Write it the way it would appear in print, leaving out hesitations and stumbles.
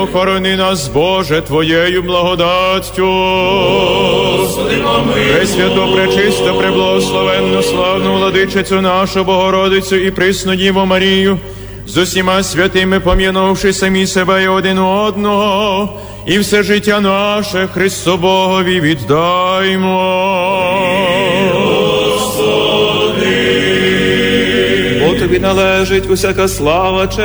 Охорони нас, Боже, Твоєю благодаттю. Господи, помилуй. Пресвято, пречисто, преблагословенну, славну владичицю нашу Богородицю і присну Діву Марію, з усіма святими пом'янувши самі себе і один одного, і все життя наше Христу Богові віддаймо. Господи. Бо Тобі належить усяка слава,